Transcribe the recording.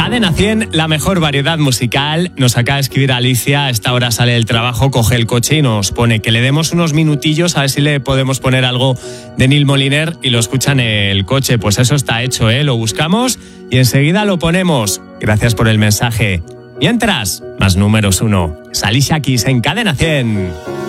Cadena 100, la mejor variedad musical. Nos acaba de escribir Alicia, a esta hora sale del trabajo, coge el coche y nos pone que le demos unos minutillos a ver si le podemos poner algo de Neil Moliner y lo escucha en el coche. Pues eso está hecho, lo buscamos y enseguida lo ponemos. Gracias por el mensaje. Mientras, más números 1. Es Alicia Keys en Cadena 100.